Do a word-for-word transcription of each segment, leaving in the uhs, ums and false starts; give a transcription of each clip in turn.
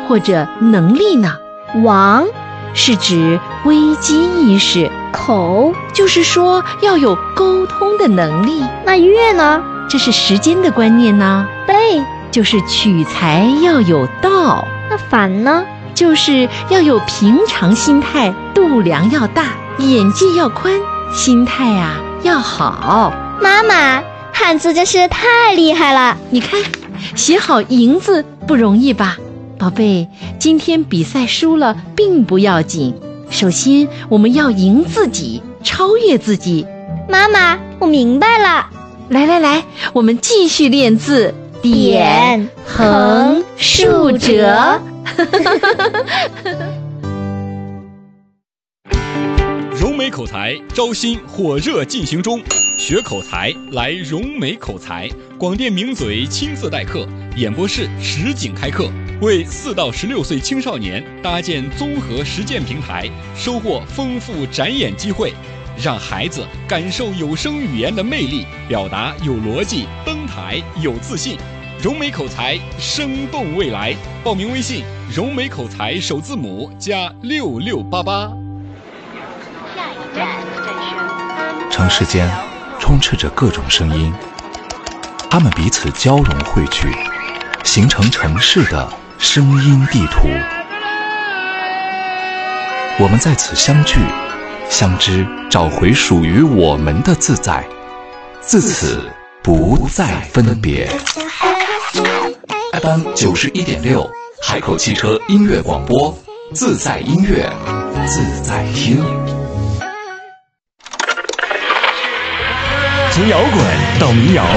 或者能力呢？ 王是指危机意识， 口就是说要有沟通的能力。 那月呢？ 这是时间的观念呢。 背就是取材要有道。 那反呢？ 就是要有平常心态，度量要大，眼界要宽，心态啊要好。 妈妈，汉字真是太厉害了！ 你看，写好赢字不容易吧？宝贝，今天比赛输了并不要紧，首先我们要赢自己，超越自己。 妈妈，我明白了。 来来来，我们继续练字。 点、横、竖、折。 融美口才招新火热进行中，学口才来融美口才，广电名嘴亲自代课，演播室实景开课，为四到十六岁青少年搭建综合实践平台，收获丰富展演机会，让孩子感受有声语言的魅力，表达有逻辑，登台有自信。融美口才，生动未来。报名微信：融美口才首字母加六六八八。 城市间充斥着各种声音，它们彼此交融汇聚，形成城市的声音地图。我们在此相聚、相知，找回属于我们的自在，自此不再分别。F M 九十一点六，海口汽车音乐广播，自在音乐，自在听。 从摇滚到民谣，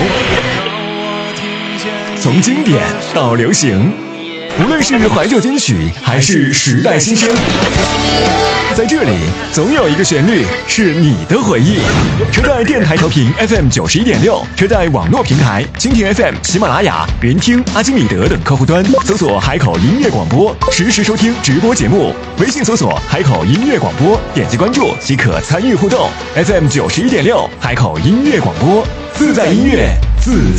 从经典到流行，无论是怀旧金曲还是时代新声，在这里总有一个旋律是你的回忆。车载电台调频 F M 九十一点六，车载网络平台蜻蜓 F M、喜马拉雅、云听、阿基米德等客户端搜索海口音乐广播，实时收听直播节目。微信搜索海口音乐广播，点击关注即可参与互动。F M 九十一点六，海口音乐广播，自在音乐，自